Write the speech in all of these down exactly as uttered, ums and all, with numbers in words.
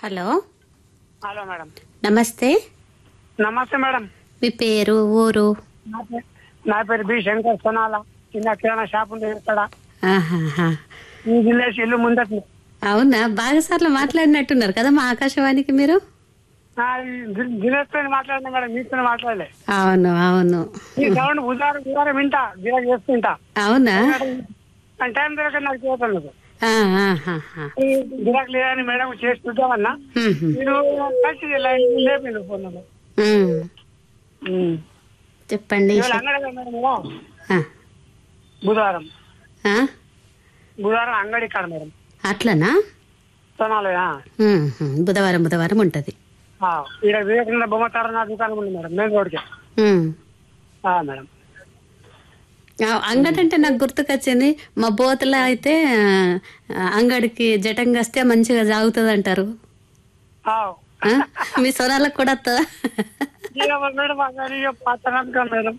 Hello hello madam. నమస్తే. నమస్తే madam. మీ పేరు, ఊరు? నా పేరు నా పేరు బి శంకర్ సోనాల. చిన్న కిరాణా షాప్ ఉంది ఇక్కడ. ఆహాహా. ఈ విలేజ్ ఇల్లు ముందటి. అవునా, బాగా సార్లు మాట్లాడినట్టున్నారు కదా మా ఆకాశవాణికి మీరు. దినేష్ తో మాట్లాడినా మేడం, మీతో మాట్లాడలే. అవును అవును. ఈ సౌండ్ ఉదారం ఉదారం వింటా, గిరాక్ చేస్తుంటా. అవునా? టైం దొరకదు నాకు చేస్తాను. ఆహాహా. గిరాక్ లేదని మేడం చేసి చూద్దామన్నా మ్మ్. మీరు కలిసి లేపిండు ఫోన్. మ్మ్. చెప్పండి. అంగడి మేడం ఆ. బుధవారం ఆ? బుధవారం అంగడి కాడ మేడం. అట్లనా? సోనాలయా? మ్మ్. బుధవారం బుధవారం ఉంటది. ఇక్కడ వివేకానంద బొమ్మ తారణ దుకాణం ఉంది మేడం, మెయిన్ రోడ్కి. మ్మ్. మేడం అంగడి అంటే నాకు గుర్తుకొచ్చింది, మా బోతలో అయితే ఆ, అంగడికి జటంగా వస్తే మంచిగా జాగుతుంది అంటారు. ఆ? మీ సొనాలకు కూడా వస్తుందా? మేడం పాత్ర మేడం.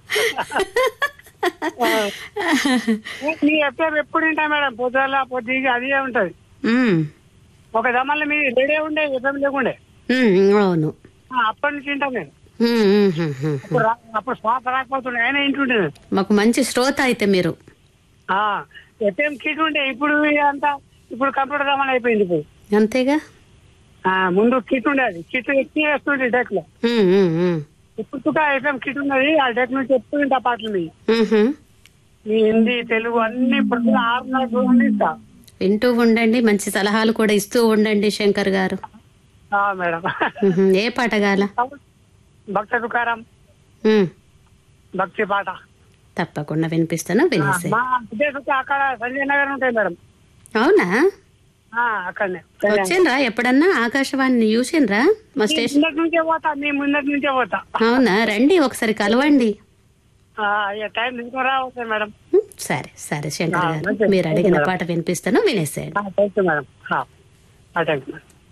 మీ ఎఫ్ఐఆర్ ఎప్పుడు ఉంటాయి మేడం, పొద్దుల పొద్దుకి అదే ఉంటది. మ్మ్. ఒక దమ్మల్ని మీ రెడీ ఉండే ఎఫ్ఎం లేకుండే. మ్మ్. అవును. అప్పటి నుంచి ఉంటాం నేను. మ్మ్, మ్మ్, మ్మ్, మ్మ్. అప్పుడు రా- అప్పుడు శ్వాస రాకపోతుండే, ఆయన ఇంటుండే. మాకు మంచి శ్రోత అయితే మీరు. ఎఫ్ఎం కిట్ ఉండే, ఇప్పుడు అంతా ఇప్పుడు కంప్యూటర్ దమ్మలు అయిపోయింది. ఇప్పుడు అంతేగా. ఆ, ముందు కిట్ ఉండేది, కిట్ ఎక్కి వేస్తుండే డెక్ లో. మ్మ్, మ్మ్, మ్మ్. ఇప్పుడు కూడా ఎఫ్ఎం కిట్ ఉన్నది, ఆ డెక్ నుంచి ఎప్పుడు ఆ పాటలు మీ మ్మ్. మీ హిందీ తెలుగు అన్ని ప్రతి ఆరున్నర దూరం ఇస్తా. వింటూ ఉండండి, మంచి సలహాలు కూడా ఇస్తూ ఉండండి శంకర్ గారు. ఆ, మేడం. మ్మ్. ఏ పాట గాల? భక్త దుకారం మ్మ్. భక్తి పాట. తప్పకుండా వినిపిస్తాను, వినేసే. మా విదేశం అక్కడ సంజయ్ నగర్ ఉంటాయి మేడం. అవునా? ఆ, అక్కడనే వచ్చిండ్రా ఎప్పుడన్నా ఆకాశవాణి చూసిండ్రా మా మీ స్టేషన్? ముందటి నుంచే పోతా, మీ ముందటి నుంచే పోతా. అవునా, రండి ఒకసారి కలవండి. ఆ, ఇక టైం తీసుకురా వస్తాయి మేడం. మ్మ్. సరే సరే శంకర్ ఆ, గారు, మంచిది. మీరు అడిగిన ఓకే మేడం. పాట వినిపిస్తాను, వినేసేయండి. Thank you madam. Thank you madam.